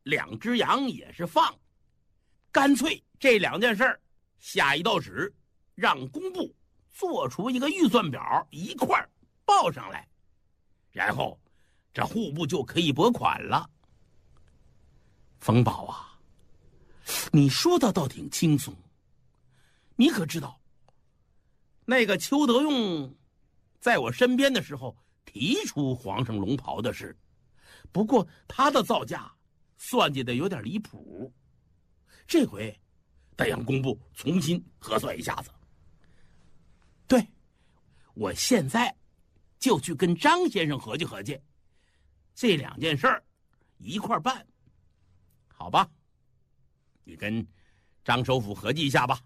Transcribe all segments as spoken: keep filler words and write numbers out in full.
两只羊也是放，干脆这两件事下一道旨，让工部做出一个预算表，一块报上来，然后这户部就可以拨款了。冯保啊，你说的倒挺轻松，你可知道，那个邱德用在我身边的时候提出皇上龙袍的事，不过他的造价算计的有点离谱，这回得让工部重新核算一下子。对，我现在就去跟张先生合计合计，这两件事儿一块办，好吧？你跟张首府合计一下吧。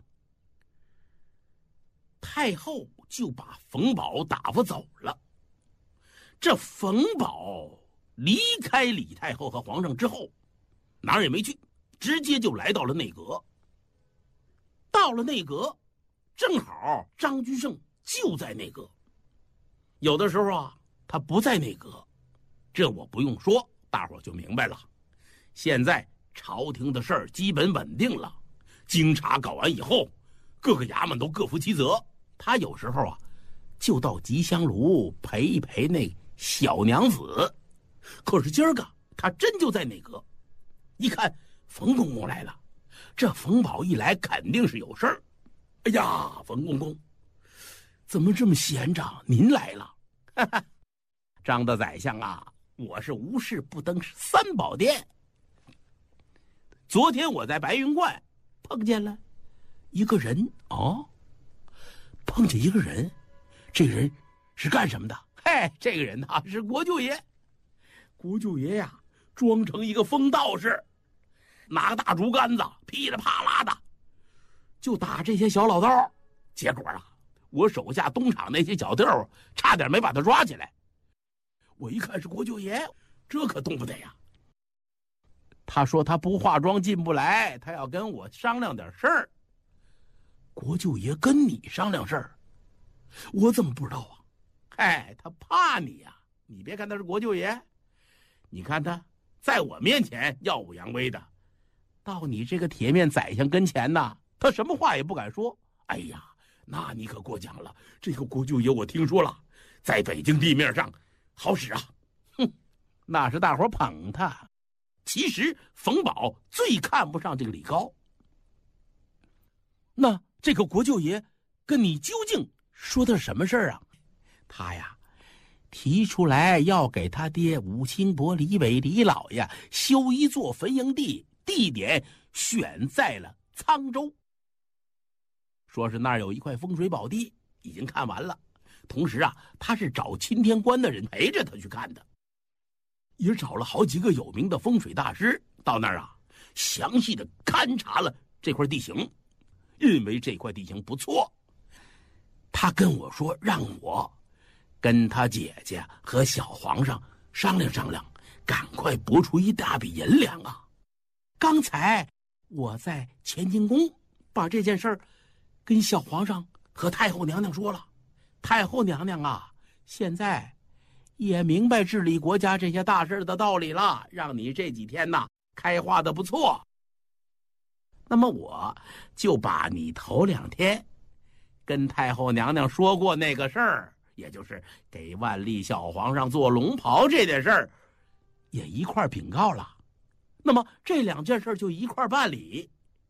太后就把冯保打发走了。这冯保离开李太后和皇上之后，哪儿也没去，直接就来到了内阁。到了内阁，正好张居正就在内阁。有的时候啊，他不在内阁，这我不用说，大伙就明白了。现在朝廷的事儿基本稳定了，经查搞完以后，各个衙门都各负其责。他有时候啊，就到吉祥炉陪一陪那小娘子。可是今儿个他真就在内阁，一看冯公公来了，这冯保一来肯定是有事儿。哎呀，冯公公，怎么这么闲着？您来了。哈哈，张大宰相啊，我是无事不登三宝殿。昨天我在白云观碰见了一个人哦，碰见一个人，这个人是干什么的？嘿，这个人呐、啊、是国舅爷。国舅爷呀，装成一个疯道士，拿个大竹竿子，噼里啪啦的就打这些小老道。结果啊，我手下东厂那些小弟差点没把他抓起来。我一看是国舅爷，这可动不得呀。他说他不化妆进不来，他要跟我商量点事儿。国舅爷跟你商量事儿，我怎么不知道啊？嗨，他怕你呀、啊！你别看他是国舅爷，你看他在我面前耀武扬威的，到你这个铁面宰相跟前呐，他什么话也不敢说。哎呀，那你可过奖了，这个国舅爷我听说了，在北京地面上好使啊。哼，那是大伙捧他。其实冯保最看不上这个李高。那这个国舅爷跟你究竟说的是什么事儿啊？他呀提出来要给他爹武清伯李伟李老爷修一座坟营地，地点选在了沧州。说是那儿有一块风水宝地，已经看完了。同时啊，他是找钦天官的人陪着他去看的，也找了好几个有名的风水大师到那儿啊，详细的勘察了这块地形，认为这块地形不错。他跟我说让我跟他姐姐和小皇上商量商量，赶快拨出一大笔银两啊。刚才我在乾清宫把这件事儿跟小皇上和太后娘娘说了，太后娘娘啊，现在也明白治理国家这些大事的道理了，让你这几天呐开化的不错。那么我就把你头两天跟太后娘娘说过那个事儿，也就是给万历小皇上做龙袍这件事儿，也一块禀告了。那么这两件事就一块办理。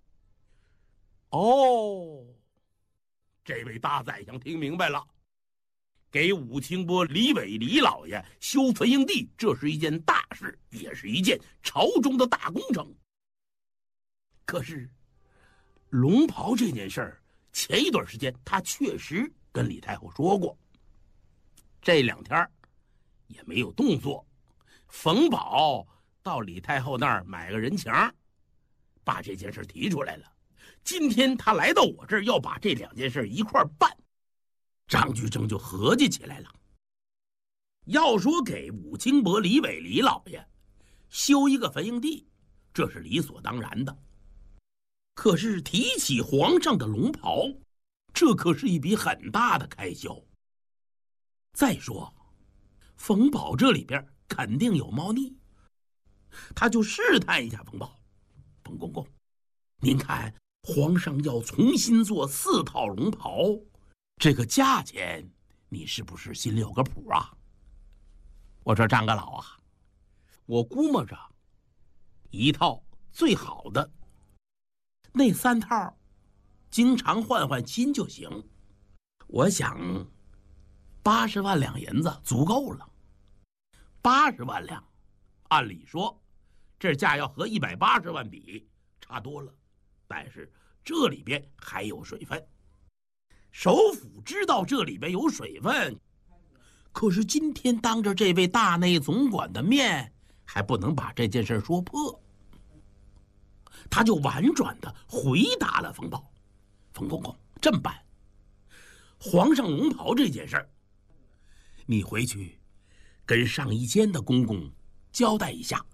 哦，这位大宰相听明白了，给武清伯李伟李老爷修坟营地，这是一件大事，也是一件朝中的大工程。可是龙袍这件事儿，前一段时间他确实跟李太后说过，这两天也没有动作。冯保到李太后那儿买个人情，把这件事提出来了。今天他来到我这儿，要把这两件事一块办。张居正就合计起来了，要说给武清伯李伟李老爷修一个坟营地，这是理所当然的。可是提起皇上的龙袍，这可是一笔很大的开销。再说冯保这里边肯定有猫腻， 他就试探一下冯保：“冯公公，您看皇上要重新做四套龙袍，这个价钱你是不是心里有个谱啊？”我说：“张阁老啊，我估摸着一套最好的，那三套经常换换新就行。我想八十万两银子足够了。八十万两，按理说这价要和一百八十万比差多了，但是这里边还有水分。首府知道这里边有水分，可是今天当着这位大内总管的面，还不能把这件事说破。他就婉转地回答了冯保：“冯公公，这么办，皇上龙袍这件事儿，你回去跟上一监的公公交代一下，